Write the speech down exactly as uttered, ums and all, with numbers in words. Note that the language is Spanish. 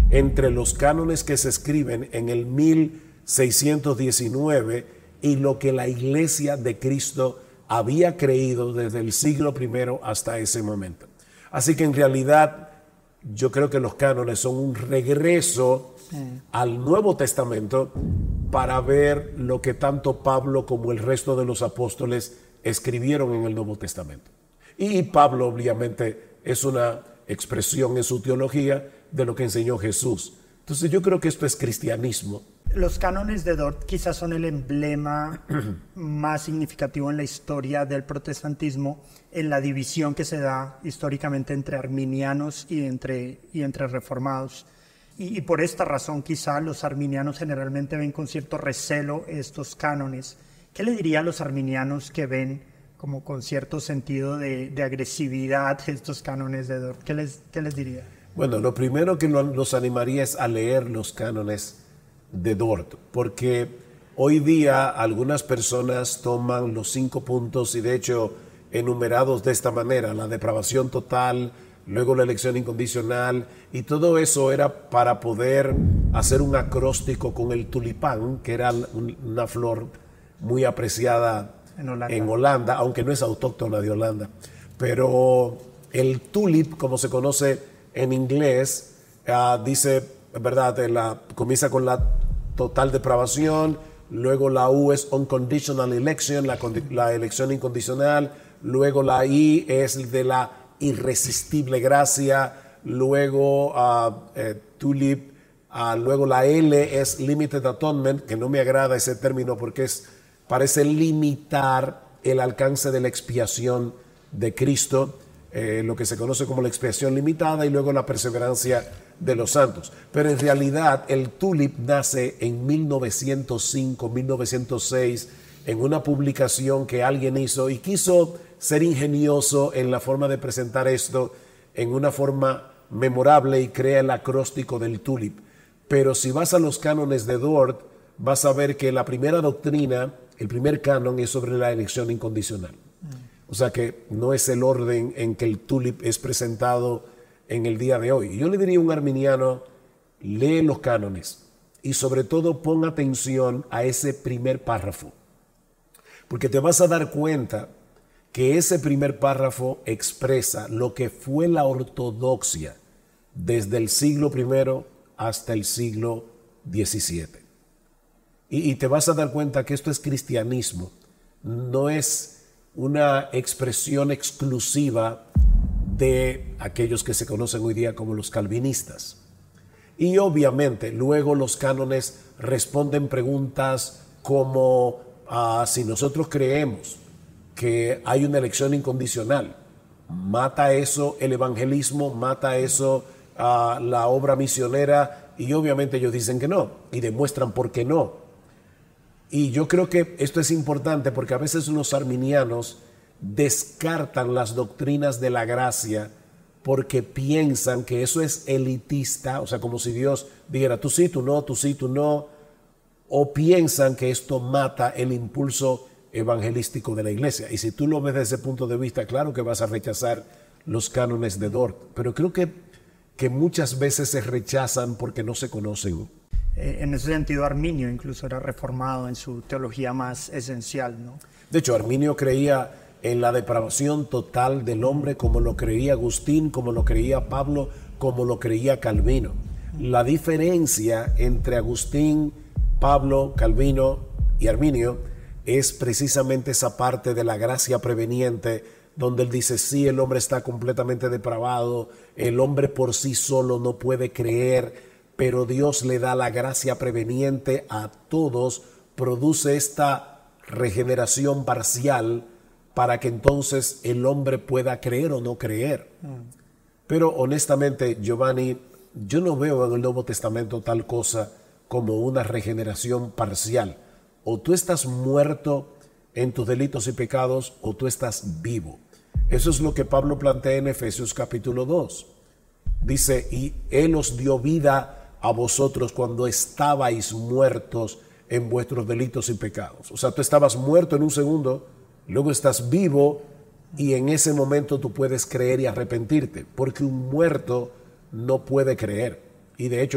entre los cánones que se escriben en el mil seiscientos diecinueve y lo que la Iglesia de Cristo había creído desde el siglo primero hasta ese momento. Así que en realidad yo creo que los cánones son un regreso sí. al Nuevo Testamento para ver lo que tanto Pablo como el resto de los apóstoles escribieron en el Nuevo Testamento. Y Pablo obviamente es una expresión en su teología de lo que enseñó Jesús. Entonces yo creo que esto es cristianismo. Los cánones de Dort quizás son el emblema más significativo en la historia del protestantismo, en la división que se da históricamente entre arminianos y entre, y entre reformados. Y, y por esta razón quizá los arminianos generalmente ven con cierto recelo estos cánones. ¿Qué le diría a los arminianos que ven como con cierto sentido de, de agresividad estos cánones de Dort? ¿Qué les, qué les diría? Bueno, lo primero que los animaría es a leer los cánones de Dort, porque hoy día algunas personas toman los cinco puntos y de hecho enumerados de esta manera: la depravación total, luego la elección incondicional, y todo eso era para poder hacer un acróstico con el tulipán, que era una flor muy apreciada en Holanda, en Holanda aunque no es autóctona de Holanda. Pero el tulip, como se conoce en inglés, uh, dice, ¿verdad? La, comienza con la total depravación, luego la U es unconditional election, la, la elección incondicional, luego la I es de la irresistible gracia, luego uh, eh, tulip, uh, luego la L es limited atonement, que no me agrada ese término porque es, parece limitar el alcance de la expiación de Cristo, eh, lo que se conoce como la expiación limitada, y luego la perseverancia de los santos. Pero en realidad el tulip nace en mil novecientos cinco, mil novecientos seis, en una publicación que alguien hizo y quiso ser ingenioso en la forma de presentar esto en una forma memorable y crea el acróstico del tulip. Pero si vas a los cánones de Dort, vas a ver que la primera doctrina, el primer canon, es sobre la elección incondicional. O sea que no es el orden en que el tulip es presentado en el día de hoy. Yo le diría a un arminiano: lee los cánones y sobre todo pon atención a ese primer párrafo, porque te vas a dar cuenta que ese primer párrafo expresa lo que fue la ortodoxia desde el siglo primero hasta el siglo diecisiete. Y, y te vas a dar cuenta que esto es cristianismo, no es una expresión exclusiva de aquellos que se conocen hoy día como los calvinistas. Y obviamente luego los cánones responden preguntas como uh, si nosotros creemos que hay una elección incondicional, ¿mata eso el evangelismo? ¿Mata eso uh, la obra misionera? Y obviamente ellos dicen que no y demuestran por qué no. Y yo creo que esto es importante porque a veces los arminianos descartan las doctrinas de la gracia porque piensan que eso es elitista, o sea, como si Dios dijera tú sí, tú no, tú sí, tú no, o piensan que esto mata el impulso evangelístico de la iglesia. Y si tú lo ves desde ese punto de vista, claro que vas a rechazar los cánones de Dort, pero creo que, que muchas veces se rechazan porque no se conocen. En ese sentido, Arminio incluso era reformado en su teología más esencial, ¿no? De hecho, Arminio creía en la depravación total del hombre, como lo creía Agustín, como lo creía Pablo, como lo creía Calvino. La diferencia entre Agustín, Pablo, Calvino y Arminio es precisamente esa parte de la gracia preveniente, donde él dice, sí, el hombre está completamente depravado, el hombre por sí solo no puede creer, pero Dios le da la gracia preveniente a todos, produce esta regeneración parcial para que entonces el hombre pueda creer o no creer. Mm. Pero honestamente, Giovanni, yo no veo en el Nuevo Testamento tal cosa como una regeneración parcial. O tú estás muerto en tus delitos y pecados o tú estás vivo. Eso es lo que Pablo plantea en Efesios capítulo dos. Dice, y Él os dio vida a vosotros cuando estabais muertos en vuestros delitos y pecados. O sea, tú estabas muerto en un segundo, luego estás vivo y en ese momento tú puedes creer y arrepentirte, porque un muerto no puede creer. Y de hecho,